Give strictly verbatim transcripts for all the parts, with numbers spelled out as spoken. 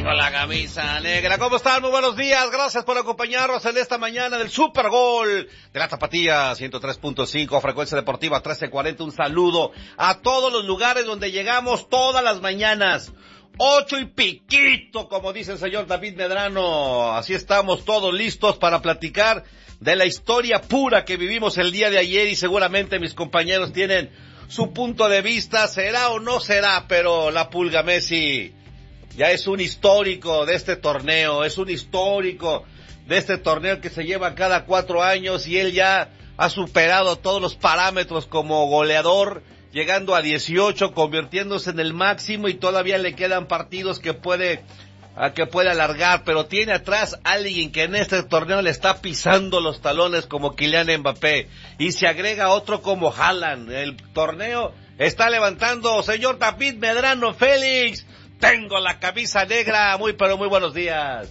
Tengo la camisa negra. ¿Cómo están? Muy buenos días. Gracias por acompañarnos en esta mañana del Super Gol de la Tapatía ciento tres punto cinco, Frecuencia Deportiva trece cuarenta. Un saludo a todos los lugares donde llegamos todas las mañanas. Ocho y piquito, como dice el señor David Medrano. Así estamos todos listos para platicar de la historia pura que vivimos el día de ayer, y seguramente mis compañeros tienen su punto de vista. ¿Será o no será? Pero la Pulga Messi ya es un histórico de este torneo, es un histórico de este torneo que se lleva cada cuatro años, y él ya ha superado todos los parámetros como goleador, llegando a dieciocho, convirtiéndose en el máximo, y todavía le quedan partidos que puede, a que puede alargar, pero tiene atrás a alguien que en este torneo le está pisando los talones como Kylian Mbappé, y se agrega otro como Haaland. El torneo está levantando, señor David Medrano. Félix, tengo la camisa negra. Muy pero muy buenos días.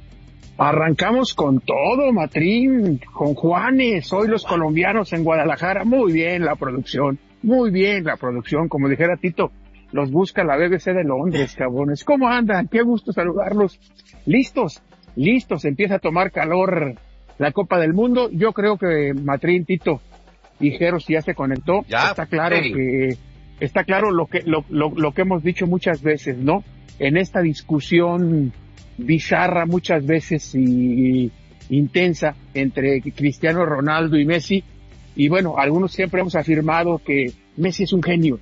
Arrancamos con todo, Matrín, con Juanes, hoy los colombianos en Guadalajara. Muy bien la producción, muy bien la producción, como dijera Tito, los busca la B B C de Londres, cabrones. ¿Cómo andan? Qué gusto saludarlos. Listos, listos, empieza a tomar calor la Copa del Mundo. Yo creo que Matrín, Tito y Jeros ya se conectó. ¿Ya? Está claro sí. que, está claro lo que, lo, lo, lo que hemos dicho muchas veces, ¿no? En esta discusión bizarra muchas veces y intensa entre Cristiano Ronaldo y Messi. Y bueno, algunos siempre hemos afirmado que Messi es un genio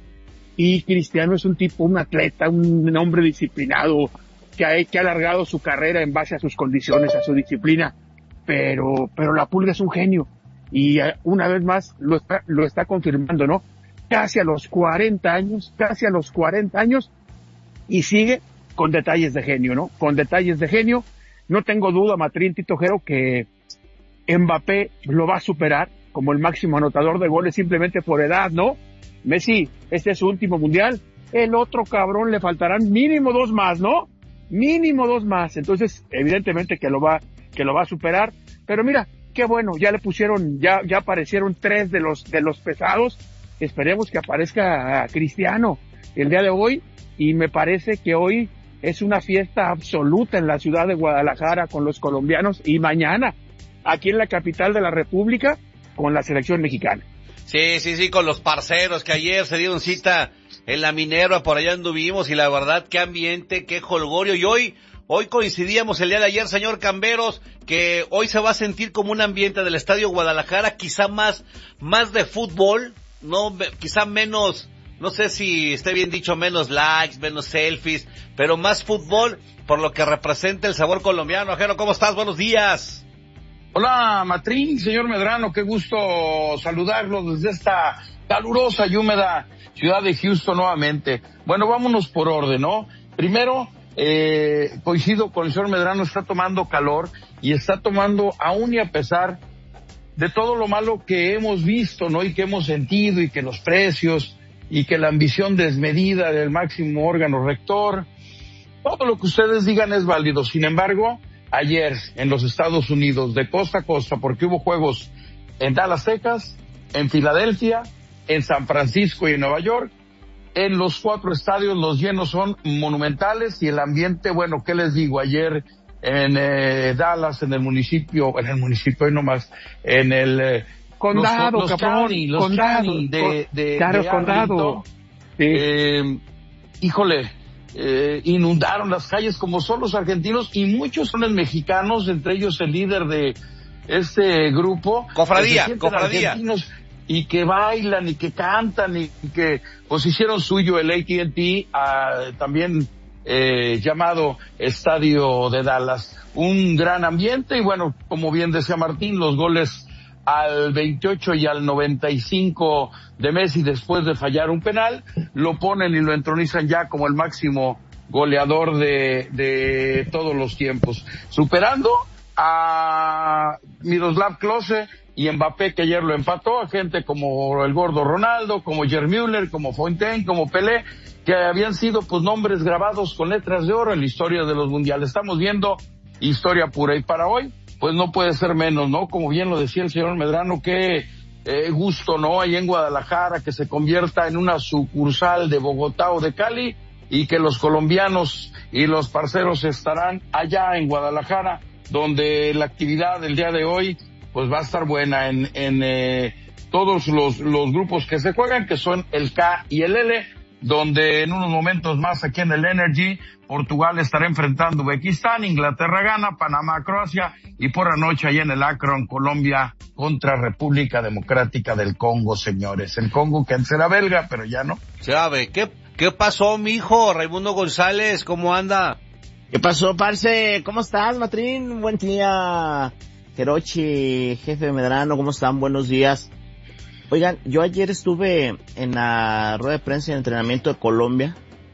y Cristiano es un tipo, un atleta, un hombre disciplinado que ha, que ha alargado su carrera en base a sus condiciones, a su disciplina. Pero, pero la Pulga es un genio y una vez más lo está, lo está confirmando, ¿no? Casi a los cuarenta años, casi a los cuarenta años, y sigue con detalles de genio, ¿no? Con detalles de genio. No tengo duda, Matrín, Tito, Jero, que Mbappé lo va a superar como el máximo anotador de goles simplemente por edad, ¿no? Messi, este es su último mundial. El otro cabrón le faltarán mínimo dos más, ¿no? Mínimo dos más. Entonces, evidentemente que lo va, que lo va a superar. Pero mira, qué bueno, ya le pusieron, ya, ya aparecieron tres de los, de los pesados. Esperemos que aparezca Cristiano el día de hoy, y me parece que hoy es una fiesta absoluta en la ciudad de Guadalajara con los colombianos, y mañana aquí en la capital de la República con la selección mexicana. Sí, sí, sí, con los parceros que ayer se dieron cita en la Minerva, por allá anduvimos, y la verdad, qué ambiente, qué jolgorio. Y hoy, hoy coincidíamos el día de ayer, señor Camberos, que hoy se va a sentir como un ambiente del Estadio Guadalajara, quizá más, más de fútbol, no, quizá menos, no sé si esté bien dicho, menos likes, menos selfies, pero más fútbol, por lo que representa el sabor colombiano. Ajero, ¿cómo estás? Buenos días. Hola, Matrín, señor Medrano, qué gusto saludarlo desde esta calurosa y húmeda ciudad de Houston nuevamente. Bueno, vámonos por orden, ¿no? Primero, eh, coincido con el señor Medrano, está tomando calor, y está tomando aún y a pesar de todo lo malo que hemos visto, ¿no? Y que hemos sentido, y que los precios, y que la ambición desmedida del máximo órgano rector, todo lo que ustedes digan es válido. Sin embargo, ayer en los Estados Unidos, de costa a costa, porque hubo juegos en Dallas, Texas, en Filadelfia, en San Francisco y en Nueva York, en los cuatro estadios los llenos son monumentales, y el ambiente, bueno, ¿qué les digo? Ayer en eh, Dallas, en el municipio, en el municipio y nomás, en el eh, condado, los, los cabrón, county, los condado, county de, de, claro, de condado. Sí. Eh, híjole, eh, inundaron las calles como son los argentinos, y muchos son los mexicanos, entre ellos el líder de este grupo. Cofradía, cofradía. Y que bailan y que cantan y, y que pues hicieron suyo el A T and T, uh, también eh, llamado Estadio de Dallas. Un gran ambiente, y bueno, como bien decía Martín, los goles al veintiocho y al noventa y cinco de Messi después de fallar un penal, lo ponen y lo entronizan ya como el máximo goleador de, de todos los tiempos, superando a Miroslav Klose y Mbappé, que ayer lo empató, a gente como el gordo Ronaldo, como Gerd Müller, como Fontaine, como Pelé, que habían sido pues nombres grabados con letras de oro en la historia de los mundiales. Estamos viendo historia pura, y para hoy pues no puede ser menos, ¿no? Como bien lo decía el señor Medrano, qué eh, gusto, ¿no? Ahí en Guadalajara, que se convierta en una sucursal de Bogotá o de Cali, y que los colombianos y los parceros estarán allá en Guadalajara, donde la actividad del día de hoy pues va a estar buena en, en eh, todos los, los grupos que se juegan, que son el K y el L, donde en unos momentos más aquí en el Energy, Portugal estará enfrentando a Uzbekistán, Inglaterra gana, Panamá, Croacia, y por la noche allá en el Akron, Colombia contra República Democrática del Congo, señores. El Congo que antes era belga, pero ya no. ¿Sabe? ¿Qué, qué pasó, mijo? Raimundo González, ¿cómo anda? ¿Qué pasó, parce? ¿Cómo estás, Matrín? Buen día, Jerochi, jefe Medrano, ¿cómo están? Buenos días. Oigan, yo ayer estuve en la rueda de prensa de entrenamiento de Colombia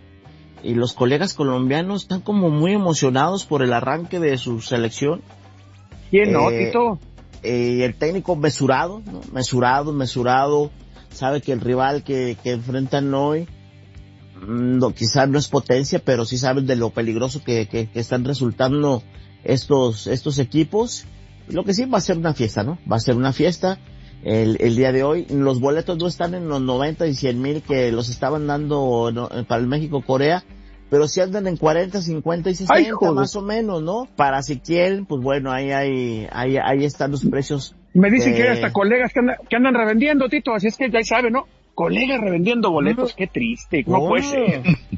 y los colegas colombianos están como muy emocionados por el arranque de su selección. ¿Quién no, eh, Tito? Eh, el técnico mesurado, ¿no? Mesurado, mesurado, sabe que el rival que, que enfrentan hoy, no, quizás no es potencia, pero sí saben de lo peligroso que, que, que están resultando estos, estos equipos. Lo que sí va a ser una fiesta, ¿no? Va a ser una fiesta. El, el día de hoy, los boletos no están en los noventa y cien mil que los estaban dando no, para el México-Corea, pero sí andan en cuarenta, cincuenta y sesenta, ay, más o menos, ¿no? Para si quieren, pues bueno, ahí, ahí, ahí, ahí están los precios. Me dicen eh... que hay hasta colegas que andan, que andan revendiendo, Tito, así es que ya saben, ¿no? Colegas revendiendo boletos, qué triste, ¿cómo oh. puede ser?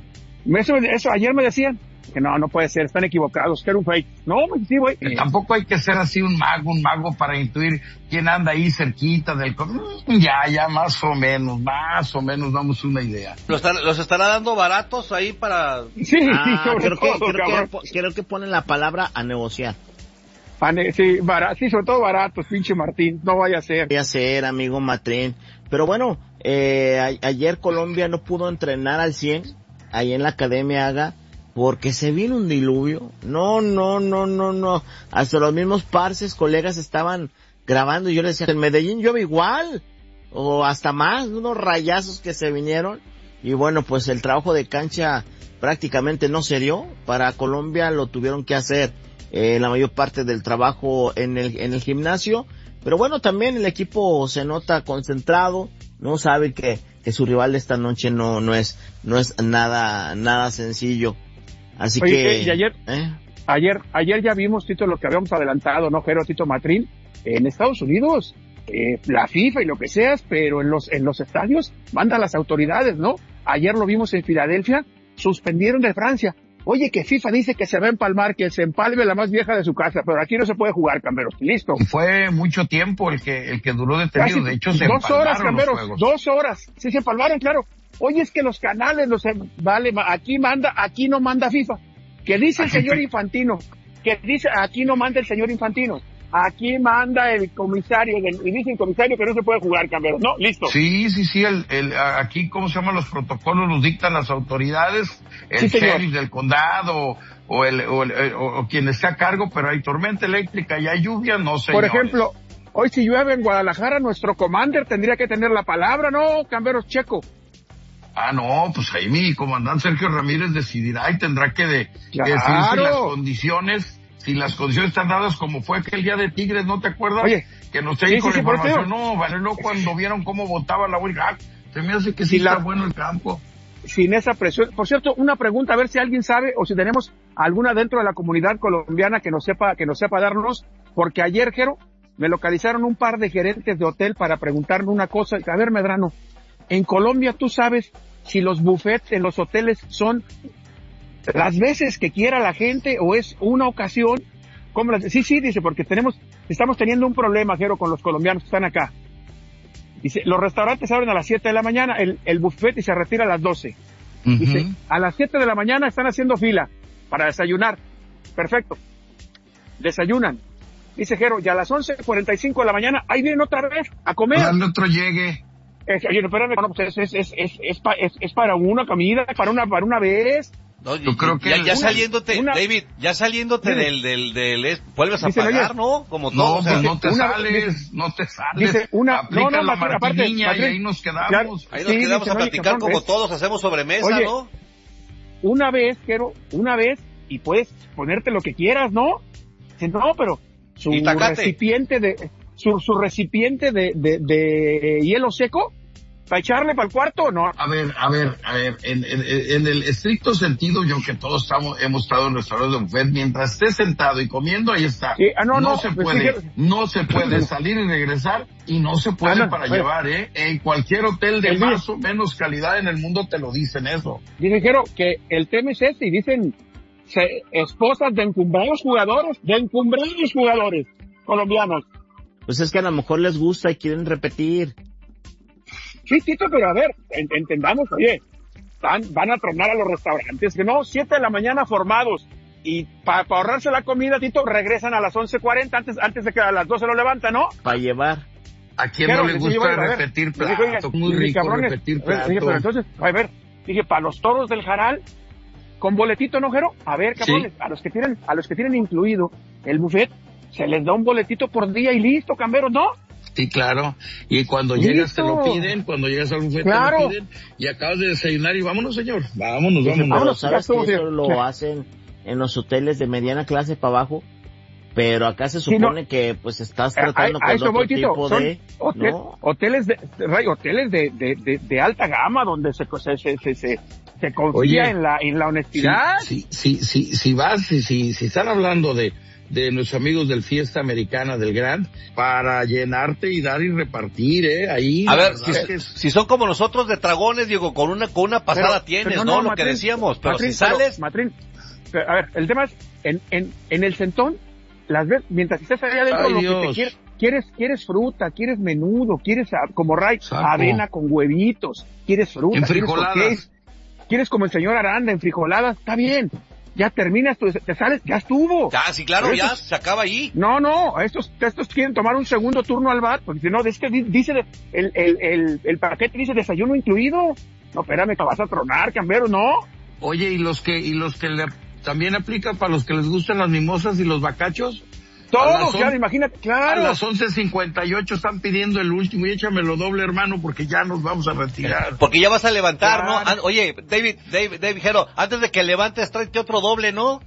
Eso, eso, ayer me decían que no, no puede ser, están equivocados, que era un fake. No, sí, güey. Eh, tampoco hay que ser así un mago, un mago para intuir quién anda ahí cerquita del... Ya, ya, más o menos, más o menos damos una idea. ¿Los, los estará dando baratos ahí para...? Sí, ah, sí, creo, todo, que, creo, que, creo que ponen la palabra a negociar. A ne- sí, barato, sí, sobre todo baratos, pinche Martín, no vaya a ser. Vaya a ser, amigo Matrín. Pero bueno, eh, a- ayer Colombia no pudo entrenar al cien, ahí en la Academia Haga, porque se vino un diluvio. No, no, no, no, no. Hasta los mismos parces, colegas estaban grabando y yo les decía, en Medellín llueve igual, o hasta más, unos rayazos que se vinieron. Y bueno, pues el trabajo de cancha prácticamente no se dio. Para Colombia lo tuvieron que hacer eh, la mayor parte del trabajo en el, en el gimnasio. Pero bueno, también el equipo se nota concentrado, no sabe que, que su rival de esta noche no, no es, no es nada, nada sencillo. Así Oye, que... y ayer, ¿eh? ayer, ayer ya vimos, Tito, lo que habíamos adelantado, ¿no, Jero, Tito Matrín? En Estados Unidos, eh, la FIFA y lo que seas, pero en los, en los estadios mandan las autoridades, ¿no? Ayer lo vimos en Filadelfia, suspendieron de Francia. Oye, que FIFA dice que se va a empalmar, que se empalme la más vieja de su casa, pero aquí no se puede jugar, Camberos. Listo. Fue mucho tiempo el que, el que duró detenido. Casi de hecho, se dos horas, Camberos, los juegos. dos horas. Sí, se empalmaron, claro. Oye, es que los canales, los, vale, aquí manda, aquí no manda FIFA. Que dice el señor Infantino, que dice, aquí no manda el señor Infantino. Aquí manda el comisario, y dice el comisario que no se puede jugar, Camberos. No, listo. Sí, sí, sí, el, el, aquí, ¿cómo se llaman los protocolos? Los dictan las autoridades, el sí, sheriff del condado, o el, o el, o, o quien esté a cargo, pero hay tormenta eléctrica y hay lluvia, no sé. Por ejemplo, hoy si llueve en Guadalajara, nuestro commander tendría que tener la palabra, ¿no, Camberos Checo? Ah, no, pues ahí mi comandante Sergio Ramírez decidirá y tendrá que de, claro. decir si las condiciones, si las condiciones están dadas como fue aquel día de Tigres, ¿no te acuerdas? Oye, que nos te dijo sí, sí, la sí, información, no, vale, no, cuando vieron cómo votaba la huelga, se me hace que sí, sí está la, bueno el campo. Sin esa presión. Por cierto, una pregunta, a ver si alguien sabe, o si tenemos alguna dentro de la comunidad colombiana que nos sepa, que nos sepa darnos, porque ayer, Jero, me localizaron un par de gerentes de hotel para preguntarme una cosa. A ver, Medrano, en Colombia, ¿tú sabes si los buffets en los hoteles son las veces que quiera la gente o es una ocasión? ¿Cómo las? Sí, sí, dice, porque tenemos, estamos teniendo un problema, Jero, con los colombianos que están acá. Dice, los restaurantes abren a las siete de la mañana, el, el buffet y se retira a las doce. Uh-huh. Dice, a las siete de la mañana están haciendo fila para desayunar. Perfecto. Desayunan. Dice Jero, y a las once cuarenta y cinco de la mañana, ahí vienen otra vez a comer. Para el otro llegue. Es, oye, espérame, no, pues es, es, es, es, pa, es, es para una comida, para una, para una vez. No, yo creo que ya, ya una, saliéndote, una, David, ya saliéndote dice, del, del, del, del, vuelves a dice, pagar, oye, ¿no? Como todo. No, o sea, pues no te una, sales, dice, no te sales. Dice una, aplica no, no, la Matrín, aparte, y ahí nos quedamos. Ya, ahí nos sí, quedamos dice, a platicar oye, como es, todos hacemos sobremesa, oye, ¿no? Una vez, quiero, una vez, y puedes ponerte lo que quieras, ¿no? Dice, no, pero su recipiente de, su, su recipiente de, de, de hielo seco, ¿Para echarle para el cuarto o no? A ver, a ver, a ver, en, en, en el estricto sentido, yo que todos estamos, hemos estado en restaurantes de buffet, mientras esté sentado y comiendo, ahí está. Sí, ah, no, no, no, se pues, puede, sí, no se puede salir y regresar, y no se puede ah, no, para pues, llevar, ¿eh? En cualquier hotel de el más o menos calidad en el mundo te lo dicen eso. Dijeron que el tema es este y dicen se, esposas de encumbrados jugadores, de encumbrados jugadores colombianos. Pues es que a lo mejor les gusta y quieren repetir. Sí, Tito, pero a ver, en, entendamos, oye, van, van a tronar a los restaurantes, que no, siete de la mañana formados, y para pa ahorrarse la comida, Tito, regresan a las once cuarenta, antes, antes de que a las doce lo levantan, ¿no? Para llevar. ¿A quién Claro, no le sí, gusta bueno, repetir ver, plato? dije, Muy dije, rico cabrones, repetir a ver, plato. dije, pero entonces, a ver, dije, para los toros del Jaral, con boletito, ¿no, Jero? A ver, cabrones, sí. a los que tienen, a los que tienen incluido el buffet, se les da un boletito por día y listo, camberos, ¿no? Sí, claro. Y cuando ¡Listo! llegas te lo piden, cuando llegas al buffet claro. te lo piden, y acabas de desayunar y vámonos, señor. Vámonos, vámonos. Vámonos, ¿sabes que estuvo, eso lo claro. hacen en los hoteles de mediana clase para abajo? Pero acá se supone sí, no. que pues estás tratando a, a con otro voy, Tito. tipo Son de... hotel, ¿no? Hoteles de, Ray, hoteles de, de, de, de alta gama donde se, se, se, se, se, se confía Oye, en la, en la honestidad. Sí, sí, sí, sí, si vas, si, si, si están hablando de, de nuestros amigos del Fiesta Americana del Grand, para llenarte y dar y repartir, eh, ahí. A ver, si, es... si son como nosotros de tragones, digo, con una, con una pasada pero, tienes, pero no, ¿no? Lo Matrín, que decíamos, pero Matrín, si sales... Pero, Matrín, pero, a ver, el tema es, en, en, en el centón, las ves, mientras estés allá adentro, Ay, lo Dios. que te quieres, quieres, quieres fruta, quieres menudo, quieres, como Ray, Saco. avena con huevitos, quieres fruta, quieres quieres, quieres como el señor Aranda, en frijoladas, está bien. Ya terminas, tú, te sales, ya estuvo. Ya, sí, claro, ya, estos, se acaba ahí. No, no, estos, estos quieren tomar un segundo turno al bar, porque si no, es que dice, el, el, el, el paquete dice desayuno incluido. No, espérame, te vas a tronar, cambero, no. Oye, y los que, y los que le, también aplica para los que les gustan las mimosas y los bacachos. Todos, ya, imagínate, claro. A las once cincuenta y ocho están pidiendo el último y échamelo doble, hermano, porque ya nos vamos a retirar. Porque ya vas a levantar, claro. ¿no? Oye, David, David, David Jero, antes de que levantes, tráete otro doble, ¿no?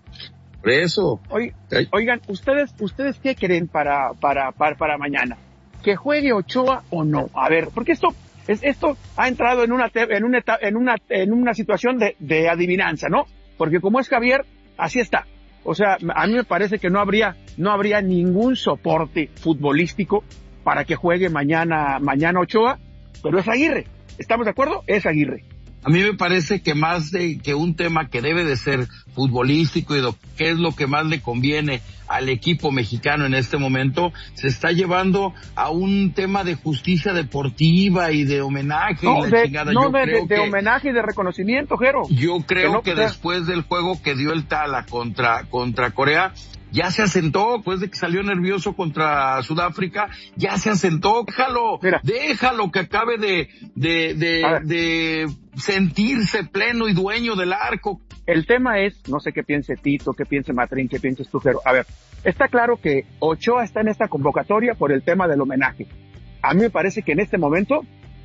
Por eso. Oye, oigan, ¿ustedes, ustedes qué creen para, para, para, para mañana? ¿Que juegue Ochoa o no? A ver, porque esto, es, esto ha entrado en una, en una, en una, en una situación de, de adivinanza, ¿no? Porque como es Javier, así está. O sea, a mí me parece que no habría, no habría ningún soporte futbolístico para que juegue mañana, mañana Ochoa, pero es Aguirre. ¿Estamos de acuerdo? Es Aguirre. A mí me parece que más de que un tema que debe de ser futbolístico y lo, qué es lo que más le conviene al equipo mexicano en este momento, se está llevando a un tema de justicia deportiva y de homenaje no, y la de, chingada. No, yo de, creo de, que, de homenaje y de reconocimiento, Jero. Yo creo que, no, que después del juego que dio el Tala contra, contra Corea, ya se asentó, después de que salió nervioso contra Sudáfrica, ya se asentó, déjalo, Mira. déjalo que acabe de, de, de, de sentirse pleno y dueño del arco. El tema es, no sé qué piense Tito, qué piense Matrín, qué pienses tú, Jero. A ver, está claro que Ochoa está en esta convocatoria por el tema del homenaje. A mí me parece que en este momento,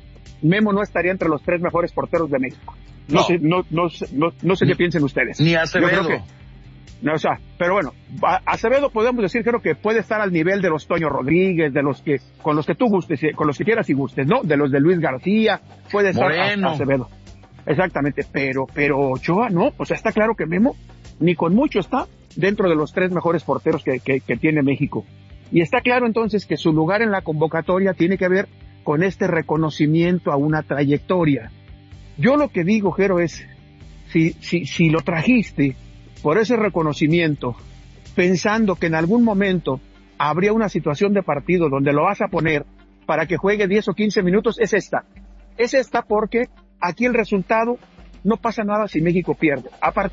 Memo no estaría entre los tres mejores porteros de México. No, no. sé, no, no, no, no sé ni, qué piensen ustedes. Ni Acevedo. No, o sea, pero bueno, a Acevedo podemos decir, creo que puede estar al nivel de los Toño Rodríguez, de los que, con los que tú gustes, con los que quieras y gustes, ¿no? De los de Luis García, puede estar Moreno. A, Acevedo. Exactamente, pero, pero Ochoa no, o sea, está claro que Memo, ni con mucho está dentro de los tres mejores porteros que, que, que tiene México. Y está claro entonces que su lugar en la convocatoria tiene que ver con este reconocimiento a una trayectoria. Yo lo que digo, Jero, es, si, si, si lo trajiste por ese reconocimiento, pensando que en algún momento habría una situación de partido donde lo vas a poner para que juegue diez o quince minutos, es esta. Es esta porque aquí el resultado no pasa nada si México pierde. Aparte.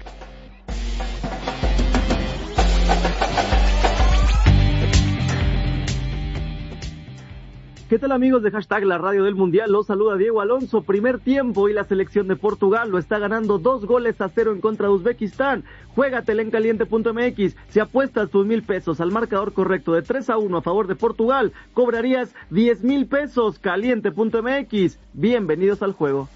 ¿Qué tal, amigos de Hashtag La Radio del Mundial? Los saluda Diego Alonso. Primer tiempo y la selección de Portugal lo está ganando dos goles a cero en contra de Uzbekistán. Juégatela en caliente punto m x. Si apuestas tus mil pesos al marcador correcto de tres a uno a favor de Portugal, cobrarías diez mil pesos. caliente punto m x. Bienvenidos al juego.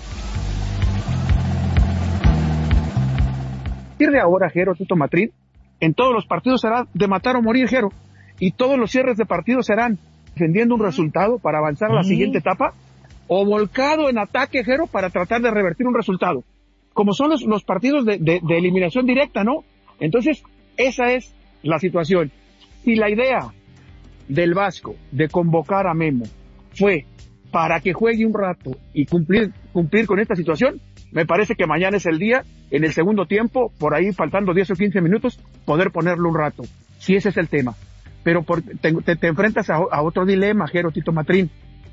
A partir de ahora, Jero, Tito Matrín, en todos los partidos será de matar o morir, Jero. Y todos los cierres de partidos serán defendiendo un resultado para avanzar a la siguiente etapa, o volcado en ataque, Jero, para tratar de revertir un resultado. Como son los, los partidos de, de, de eliminación directa, ¿no? Entonces, esa es la situación. Si la idea del Vasco de convocar a Memo fue para que juegue un rato y cumplir, cumplir con esta situación, me parece que mañana es el día, en el segundo tiempo, por ahí faltando diez o quince minutos, poder ponerlo un rato, si ese es el tema. Pero por, te, te, te enfrentas a, a otro dilema, Jero, Tito Matrín.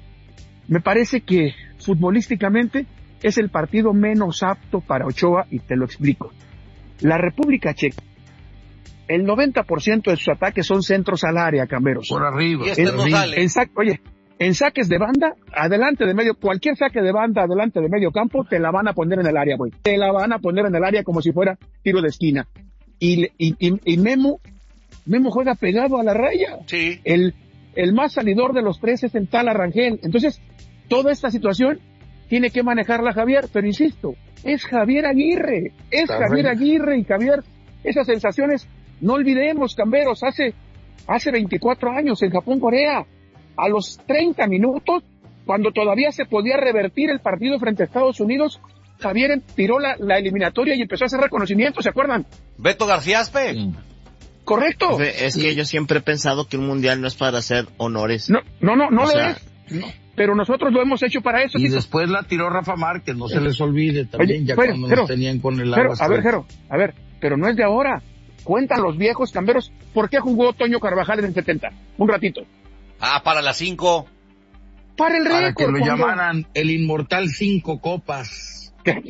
Me parece que futbolísticamente es el partido menos apto para Ochoa, y te lo explico. La República Checa, el noventa por ciento de sus ataques son centros al área, Camberos. Por arriba. Y este en, no sale. En sac, oye, en saques de banda, adelante de medio, cualquier saque de banda adelante de medio campo, te la van a poner en el área, güey. Te la van a poner en el área como si fuera tiro de esquina. Y, y, y, y Memo, Memo juega pegado a la raya. Sí. El, el más salidor de los tres es el tal Arrangel. Entonces, toda esta situación tiene que manejarla Javier, pero insisto, es Javier Aguirre, es Está Javier bien. Aguirre, y Javier, esas sensaciones, no olvidemos, Camberos, hace, hace veinticuatro años en Japón, Corea, a los treinta minutos, cuando todavía se podía revertir el partido frente a Estados Unidos, Javier tiró la, la eliminatoria y empezó a hacer reconocimientos, ¿se acuerdan? Beto Garciaspe. Sí. Correcto. Es que yo siempre he pensado que un mundial no es para hacer honores. No, no, no, no O lo sea, es. No, pero nosotros lo hemos hecho para eso. Y Tito. después la tiró Rafa Márquez, no se les olvide también, Oye, ya pero, cuando pero, nos tenían con el Pero, agua. a ver, hasta- Jero, a ver, pero no es de ahora. Cuentan los viejos Camberos, ¿por qué jugó Toño Carvajal en el setenta? Un ratito. Ah, para las cinco. Para el récord. Para que lo cuando- llamaran el inmortal cinco copas.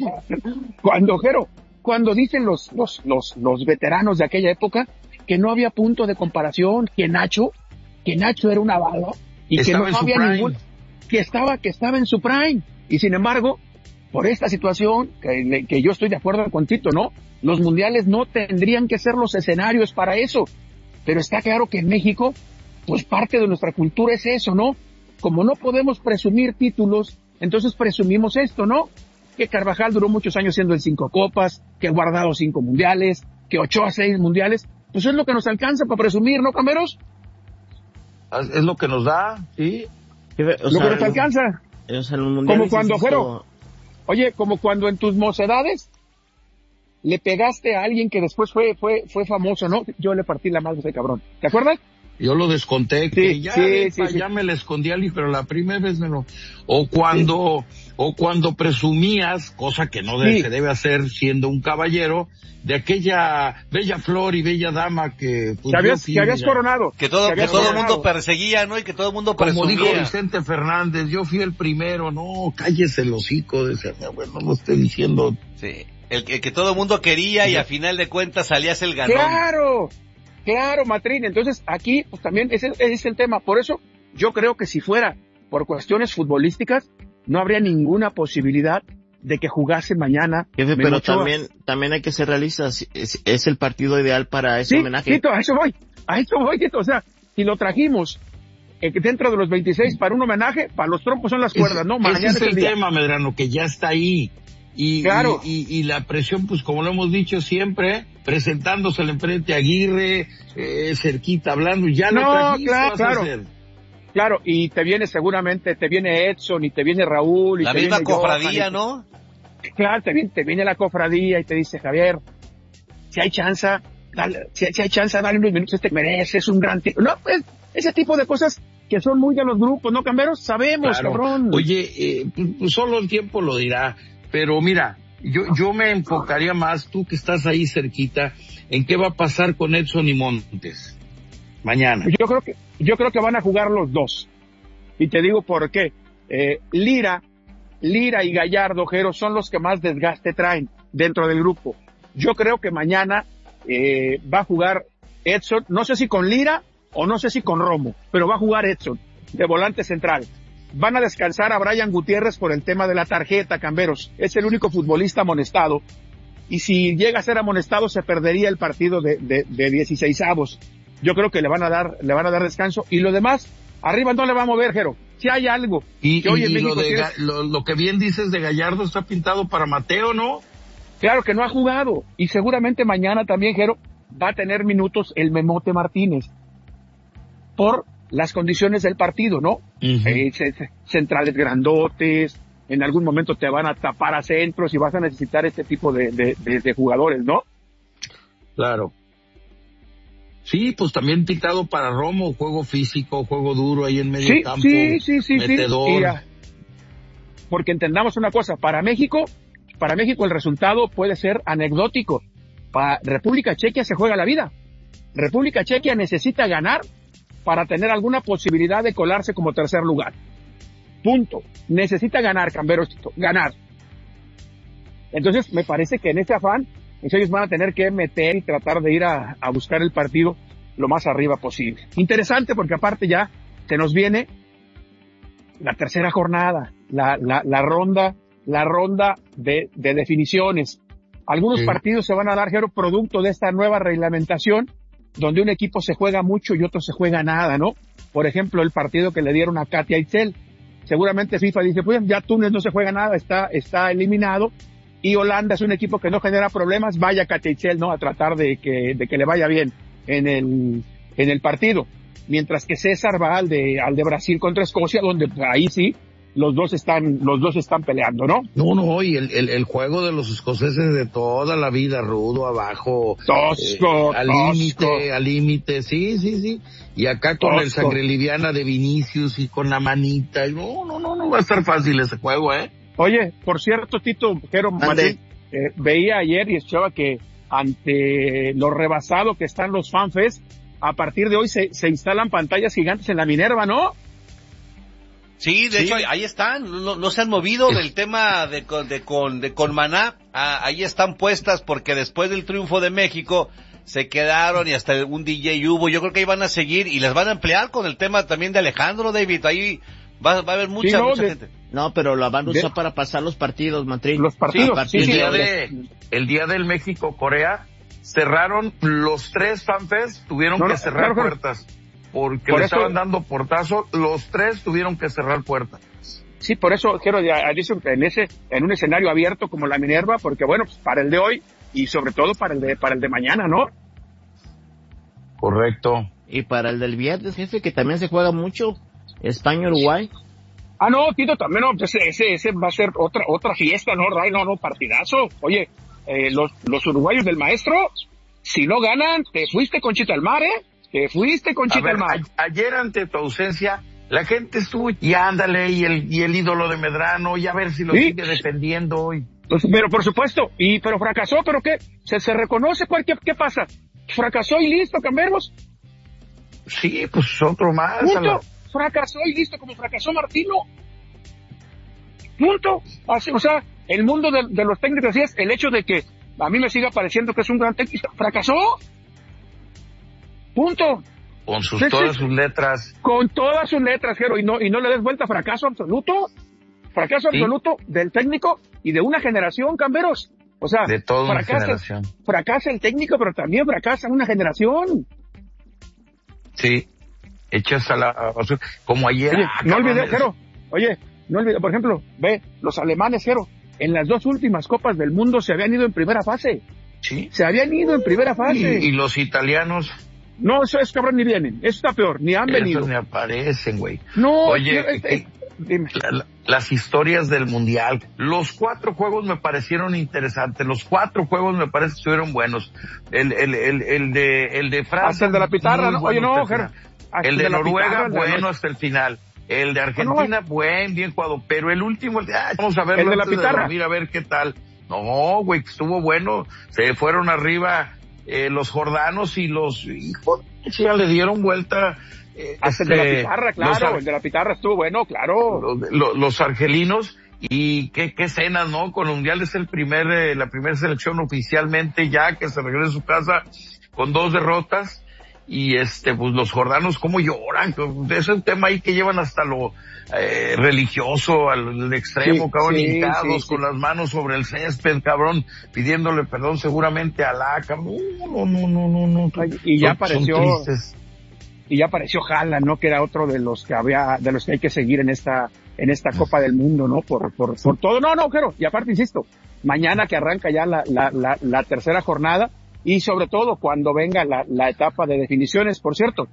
Cuando, Jero, cuando dicen los, los, los, los veteranos de aquella época que no había punto de comparación, que Nacho, que Nacho era una bala, y Estaba que en no su había prime. ningún, que estaba, que estaba en su prime. Y sin embargo, por esta situación, que, que yo estoy de acuerdo con Tito, ¿no? Los mundiales no tendrían que ser los escenarios para eso. Pero está claro que en México, pues parte de nuestra cultura es eso, ¿no? Como no podemos presumir títulos, entonces presumimos esto, ¿no? Que Carvajal duró muchos años siendo el cinco copas, que Guardado cinco mundiales, que Ochoa seis mundiales. Pues es lo que nos alcanza para presumir, ¿no, Cameros? Es lo que nos da, ¿sí? O Lo sea, que nos alcanza. o sea, en los mundiales Como cuando, hiciste- Jero, oye, como cuando en tus mocedades le pegaste a alguien que después fue, fue, fue famoso, ¿no? Yo le partí la madre a ese cabrón. ¿Te acuerdas? Yo lo desconté, que Sí, ya, sí, de- sí, pa- sí. ya me la escondí al hijo, pero la primera vez me lo... O cuando, o cuando presumías, cosa que no de- Sí. se debe hacer siendo un caballero, de aquella bella flor y bella dama que... pues, que habías, yo fui, que habías mira, coronado. Que todo, que habías todo el coronado. mundo perseguía, ¿no? Y que todo el mundo Como presumía. dijo Vicente Fernández, yo fui el primero, no, cállese el hocico, decía, bueno, no lo esté diciendo. Sí. El, el que todo el mundo quería y a final de cuentas salías el ganón. Claro, claro, Matrín. Entonces aquí pues también es el, es el tema. Por eso yo creo que si fuera por cuestiones futbolísticas, no habría ninguna posibilidad de que jugase mañana. Jefe, Memo pero Ochoa. también, también hay que ser realistas. Es, es el partido ideal para ese Sí, homenaje. Tito, a eso voy, a eso voy, Tito. O sea, si lo trajimos eh, dentro de los veintiséis para un homenaje, para los trompos son las cuerdas, ¿no? Ese Mañana es es el el día. tema, Medrano, que ya está ahí. Y, Claro. y, y, y la presión, pues como lo hemos dicho siempre, presentándose al enfrente a Aguirre, eh, cerquita hablando, ya lo No, trajiste, claro, vas a claro. hacer. Claro, y te viene seguramente, te viene Edson y te viene Raúl y La te misma viene Johan, cofradía, y- ¿no? Claro, te viene, te viene la cofradía y te dice, Javier, si hay chance, dale, si, si hay chance, dale unos minutos, te mereces un gran tiempo. No, pues, ese tipo de cosas que son muy de los grupos, ¿no, Camberos? Sabemos, Claro. cabrón. Oye, eh, pues solo el tiempo lo dirá, pero mira, yo, yo me enfocaría más, tú que estás ahí cerquita, en qué va a pasar con Edson y Montes mañana. Yo creo que, yo creo que van a jugar los dos. Y te digo por qué. Eh, Lira, Lira y Gallardo, Jero, son los que más desgaste traen dentro del grupo. Yo creo que mañana, eh, va a jugar Edson, no sé si con Lira o no sé si con Romo, pero va a jugar Edson, de volante central. Van a descansar a Brian Gutiérrez por el tema de la tarjeta, Camberos. Es el único futbolista amonestado. Y si llega a ser amonestado, se perdería el partido de, de, de dieciseisavos. Yo creo que le van a dar, le van a dar descanso. Y lo demás, arriba no le va a mover, Jero. Si hay algo. Y, que hoy y en México lo, de, tienes- Ga- lo, lo que bien dices de Gallardo está pintado para Mateo, ¿no? Claro que no ha jugado. Y seguramente mañana también, Jero, va a tener minutos el Memote Martínez. Por las condiciones del partido, ¿no? Uh-huh. Eh, centrales grandotes, en algún momento te van a tapar a centros y vas a necesitar este tipo de, de, de, de jugadores, ¿no? Claro. Sí, pues también dictado para Romo, juego físico, juego duro ahí en medio sí, campo. Sí, sí, sí, metedor. sí. Ya, porque entendamos una cosa, para México, para México el resultado puede ser anecdótico. Para República Checa se juega la vida. República Checa necesita ganar para tener alguna posibilidad de colarse como tercer lugar. Punto. Necesita ganar, Camberos, ganar. Entonces, me parece que en este afán, ellos van a tener que meter y tratar de ir a, a buscar el partido lo más arriba posible. Interesante porque aparte ya se nos viene la tercera jornada, la, la, la ronda, la ronda de, de definiciones. Algunos sí. partidos se van a dar, Jero, producto de esta nueva reglamentación, donde un equipo se juega mucho y otro se juega nada, ¿no? Por ejemplo, el partido que le dieron a Katia Itzel. Seguramente FIFA dice, pues ya Túnez no se juega nada, está, está eliminado, y Holanda es un equipo que no genera problemas, vaya Katia Itzel, ¿no? A tratar de que, de que le vaya bien en el, en el partido. Mientras que César va al de, al de Brasil contra Escocia, donde ahí sí, los dos están, los dos están peleando, ¿no? No, no, y el, el, el juego de los escoceses de toda la vida, rudo, abajo, tosco, eh, al límite, al límite, sí, sí, sí. Y acá con tosco. El sangre liviana de Vinicius y con la manita, no, no, no, no va a estar fácil ese juego, ¿eh? Oye, por cierto, Tito, Jero, Martín, eh, veía ayer y escuchaba que ante lo rebasado que están los FanFest, a partir de hoy se, se instalan pantallas gigantes en la Minerva, ¿no? Sí, de sí. hecho, ahí están, no, no se han movido del tema de con, de con, de Conmaná, ah, ahí están puestas porque después del triunfo de México se quedaron y hasta un D J hubo, yo creo que ahí van a seguir y les van a emplear con el tema también de Alejandro, David, ahí va, va a haber mucha, sí, no, mucha de, gente. No, pero la van a usar de, para pasar los partidos, Matrín. Los partidos, sí, sí, el, día de, el día del México-Corea cerraron los tres FanFest, tuvieron no, que cerrar claro, puertas. Porque por le eso, estaban dando portazo, los tres tuvieron que cerrar puertas. Sí, por eso quiero decir en ese, en un escenario abierto como la Minerva, porque bueno, pues para el de hoy y sobre todo para el de, para el de mañana, ¿no? Correcto. Y para el del viernes, jefe, que también se juega mucho, España-Uruguay. Ah, no, Tito, también, no, ese, ese, ese va a ser otra, otra fiesta, ¿no? Ray, no, no, partidazo. Oye, eh, los, los uruguayos del maestro, si no ganan, te fuiste con Chita al mar, ¿eh? Te fuiste con Chita al mar. A, ayer ante tu ausencia, la gente estuvo, y ándale, y el, y el ídolo de Medrano, y a ver si lo ¿sí? sigue defendiendo hoy. Pues, pero por supuesto, y, pero fracasó, ¿pero qué? ¿Se, se reconoce cuál, qué, qué pasa? ¿Fracasó y listo, Camberos? Sí, pues otro más. Punto. La... Fracasó y listo, como fracasó Martino. Punto. Así, o sea, el mundo de, de los técnicos así es el hecho de que a mí me siga pareciendo que es un gran técnico. ¿Fracasó? Punto. Con sus, sí, todas sí. sus letras. Con todas sus letras, Jero, y no, y no le des vuelta, fracaso absoluto. Fracaso ¿sí? absoluto del técnico y de una generación, Camberos. O sea, de toda fracasa, una generación. Fracasa el técnico, pero también fracasa una generación. Sí. Hechas a la basura. Como ayer. Oye, no olvides, Jero. Oye, no olvides, por ejemplo, ve, los alemanes, Jero, en las dos últimas Copas del Mundo se habían ido en primera fase. Sí. Se habían ido en primera fase. Y, y los italianos. No, eso es cabrón, ni vienen. Eso está peor, ni han Esos venido. ni aparecen, güey. No, oye, yo, eh, eh, dime. La, la, las historias del mundial. Los cuatro juegos me parecieron interesantes. Los cuatro juegos me parece que estuvieron buenos. El, el, el, el de, el de Francia. Hasta el de la pitarra, ¿no? Oye, no, Ger, el de, de Noruega, pitarra, bueno, no. hasta el final. El de Argentina, no, buen, bien jugado. Pero el último, el de, ah, vamos a ver, el de la pitarra. Mira, a ver qué tal. No, güey, estuvo bueno. Se fueron arriba, eh, los jordanos y los, hijos, ya le dieron vuelta. Eh, Hasta este, el de la pitarra, claro, los, el de la pitarra estuvo bueno, claro. Los, los, los argelinos, y qué, qué escenas, ¿no? Con el Mundial es el primer, eh, la primera selección oficialmente ya que se regresa a su casa con dos derrotas. Y este, pues los jordanos cómo lloran, es un tema ahí que llevan hasta lo eh, religioso al extremo, sí, cabrón, sí, hincados sí, con sí. las manos sobre el césped, cabrón, pidiéndole perdón seguramente a Alá, cabrón. No, no, no, no, no. Ay, y ya apareció, y ya apareció Haaland, ¿no? Que era otro de los que había, de los que hay que seguir en esta, en esta Copa del Mundo, ¿no? Por, por, por todo. No, no, Jero, y aparte insisto, mañana que arranca ya la, la, la, la tercera jornada, y sobre todo cuando venga la, la etapa de definiciones. Por cierto,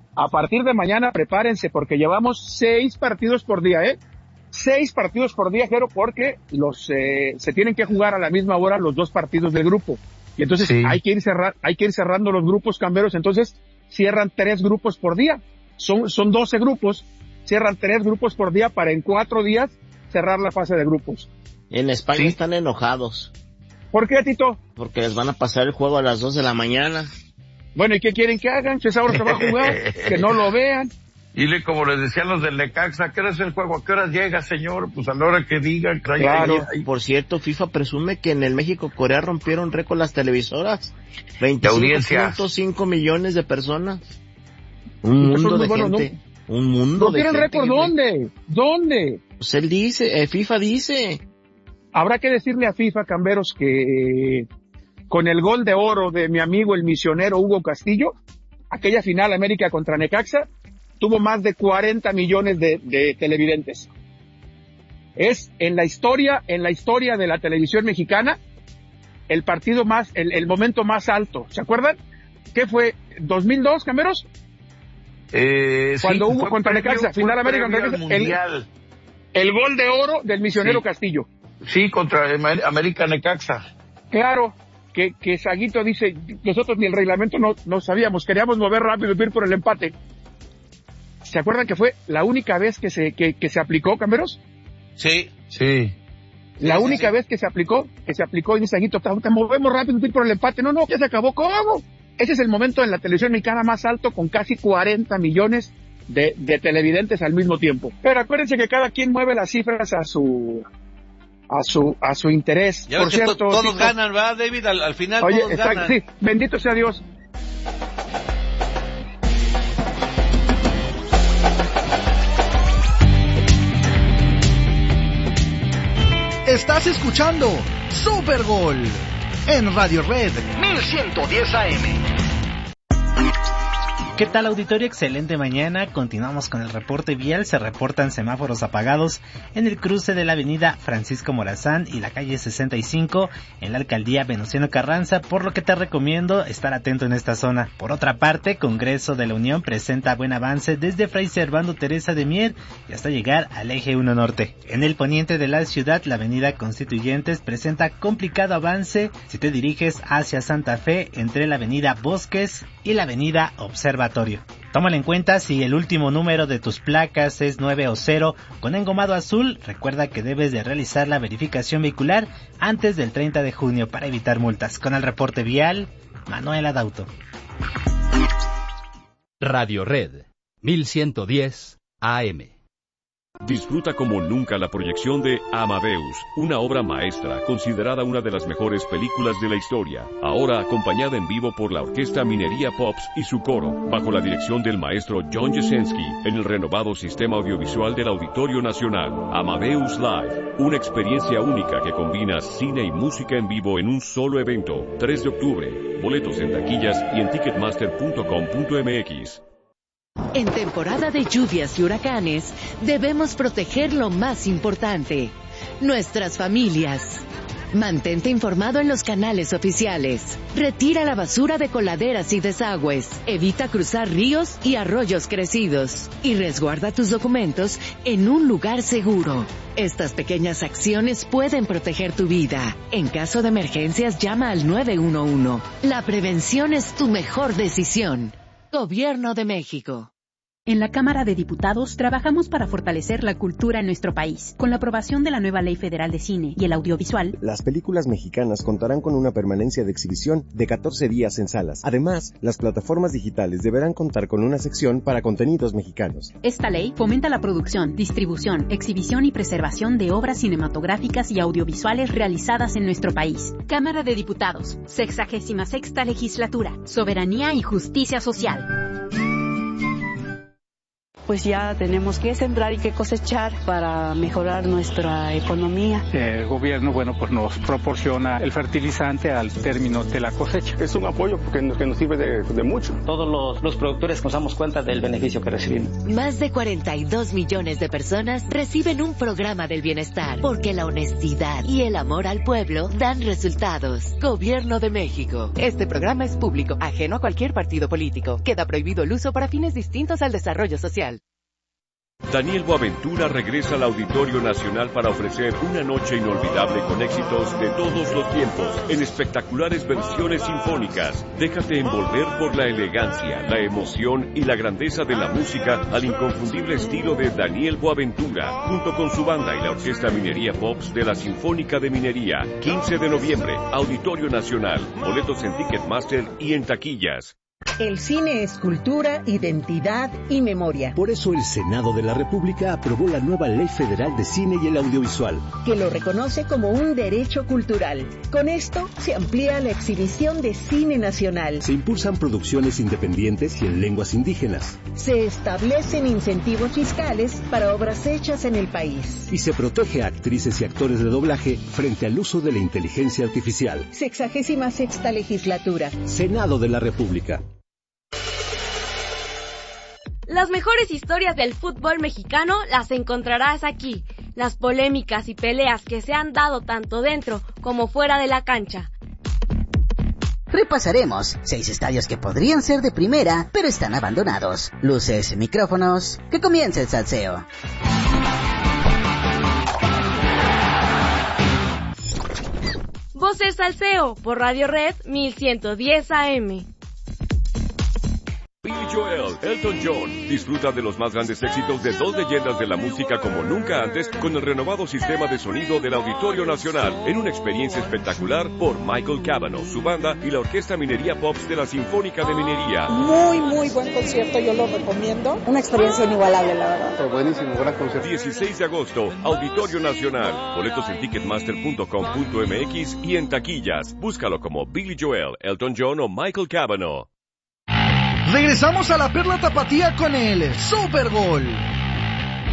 A partir de mañana prepárense porque llevamos seis partidos por día, ¿eh? Seis partidos por día, Jero, porque los eh, se tienen que jugar a la misma hora los dos partidos del grupo. Y entonces sí. hay que ir cerrar, hay que ir cerrando los grupos, Camberos. Entonces cierran tres grupos por día. Son, son doce grupos. Cierran tres grupos por día para en cuatro días cerrar la fase de grupos. En España ¿Sí? están enojados. ¿Por qué, Tito? Porque les van a pasar el juego a las dos de la mañana. Bueno, ¿y qué quieren que hagan? Si esa hora se va a jugar, que no lo vean. Y le, como les decían los del Necaxa, ¿a qué hora es el juego? ¿A qué hora llega, señor? Pues a la hora que digan. Claro. Ahí. Por cierto, FIFA presume que en el México-Corea rompieron récord las televisoras. veinticinco punto cinco millones de personas. Un mundo de bueno, gente. No, un mundo de gente. ¿Rompieron récord dónde? ¿Dónde? Pues él dice, eh, FIFA dice. Habrá que decirle a FIFA, Camberos, que con el gol de oro de mi amigo el misionero Hugo Castillo, aquella final América contra Necaxa, tuvo más de cuarenta millones de, de televidentes. Es en la historia, en la historia de la televisión mexicana, el partido más, el, el momento más alto. ¿Se acuerdan? ¿Qué fue? ¿dos mil dos, Camberos? Eh, Cuando sí, hubo contra Necaxa, final América contra Necaxa, el, el gol de oro del misionero sí. Castillo. Sí, contra América Necaxa. Claro, que, que Saguito dice, nosotros ni el reglamento no, no sabíamos, queríamos mover rápido y ir por el empate. ¿Se acuerdan que fue la única vez que se, que, que se aplicó, Camberos? Sí. Sí. La sí, única sí. vez que se aplicó, que se aplicó y dice Saguito, te movemos rápido y ir por el empate. No, no, ya se acabó. ¿Cómo? Ese es el momento en la televisión mexicana más alto con casi cuarenta millones de, de televidentes al mismo tiempo. Pero acuérdense que cada quien mueve las cifras a su... a su a su interés. Ya Por cierto, to- todos Tito, ganan, ¿verdad, David? Al, al final oye, todos está, ganan. Sí, bendito sea Dios. Estás escuchando Super Gol en Radio Red mil ciento diez A M. ¿Qué tal, auditorio? Excelente mañana. Continuamos con el reporte vial. Se reportan semáforos apagados en el cruce de la avenida Francisco Morazán y la calle sesenta y cinco en la alcaldía Venustiano Carranza, por lo que te recomiendo estar atento en esta zona. Por otra parte, Congreso de la Unión presenta buen avance desde Fray Servando Teresa de Mier y hasta llegar al eje uno norte. En el poniente de la ciudad, la avenida Constituyentes presenta complicado avance si te diriges hacia Santa Fe entre la avenida Bosques y la avenida Observatorio. Tómalo en cuenta si el último número de tus placas es nueve o cero con engomado azul. Recuerda que debes de realizar la verificación vehicular antes del treinta de junio para evitar multas. Con el reporte vial, Manuel Adauto. Radio Red mil ciento diez A M. Disfruta como nunca la proyección de Amadeus, una obra maestra considerada una de las mejores películas de la historia, ahora acompañada en vivo por la Orquesta Minería Pops y su coro, bajo la dirección del maestro John Jesensky, en el renovado sistema audiovisual del Auditorio Nacional. Amadeus Live, una experiencia única que combina cine y música en vivo en un solo evento. tres de octubre, boletos en taquillas y en ticketmaster punto com punto m x. En temporada de lluvias y huracanes, debemos proteger lo más importante, nuestras familias. Mantente informado en los canales oficiales. Retira la basura de coladeras y desagües. Evita cruzar ríos y arroyos crecidos. Y resguarda tus documentos en un lugar seguro. Estas pequeñas acciones pueden proteger tu vida. En caso de emergencias, llama al nueve uno uno. La prevención es tu mejor decisión. Gobierno de México. En la Cámara de Diputados trabajamos para fortalecer la cultura en nuestro país. Con la aprobación de la nueva Ley Federal de Cine y el Audiovisual, las películas mexicanas contarán con una permanencia de exhibición de catorce días en salas. Además, las plataformas digitales deberán contar con una sección para contenidos mexicanos. Esta ley fomenta la producción, distribución, exhibición y preservación de obras cinematográficas y audiovisuales realizadas en nuestro país. Cámara de Diputados, sexagésima sexta Legislatura, Soberanía y Justicia Social. pues ya tenemos que sembrar y que cosechar para mejorar nuestra economía. El gobierno, bueno, pues nos proporciona el fertilizante al término de la cosecha. Es un apoyo porque nos, que nos sirve de, de mucho. Todos los, los productores nos damos cuenta del beneficio que recibimos. Más de cuarenta y dos millones de personas reciben un programa del bienestar, porque la honestidad y el amor al pueblo dan resultados. Gobierno de México. Este programa es público, ajeno a cualquier partido político. Queda prohibido el uso para fines distintos al desarrollo social. Daniel Boaventura regresa al Auditorio Nacional para ofrecer una noche inolvidable con éxitos de todos los tiempos, en espectaculares versiones sinfónicas. Déjate envolver por la elegancia, la emoción y la grandeza de la música al inconfundible estilo de Daniel Boaventura, junto con su banda y la Orquesta Minería Pops de la Sinfónica de Minería. quince de noviembre, Auditorio Nacional. Boletos en Ticketmaster y en taquillas. El cine es cultura, identidad y memoria. Por eso el Senado de la República aprobó la nueva Ley Federal de Cine y el Audiovisual, que lo reconoce como un derecho cultural. Con esto se amplía la exhibición de cine nacional. Se impulsan producciones independientes y en lenguas indígenas. Se establecen incentivos fiscales para obras hechas en el país. Y se protege a actrices y actores de doblaje frente al uso de la inteligencia artificial. Sexagésima sexta legislatura. Senado de la República. Las mejores historias del fútbol mexicano las encontrarás aquí. Las polémicas y peleas que se han dado tanto dentro como fuera de la cancha. Repasaremos seis estadios que podrían ser de primera, pero están abandonados. Luces, micrófonos, que comience el salseo. Voces Salseo por Radio Red mil ciento diez A M. Billy Joel, Elton John, disfruta de los más grandes éxitos de dos leyendas de la música como nunca antes con el renovado sistema de sonido del Auditorio Nacional en una experiencia espectacular por Michael Cavanaugh, su banda y la Orquesta Minería Pops de la Sinfónica de Minería. Muy, muy buen concierto, yo lo recomiendo. Una experiencia inigualable, la verdad. Pero buenísimo, gran concierto. dieciséis de agosto, Auditorio Nacional. Boletos en ticketmaster punto com punto m x y en taquillas. Búscalo como Billy Joel, Elton John o Michael Cavanaugh. Regresamos a la Perla Tapatía con el Super Gol.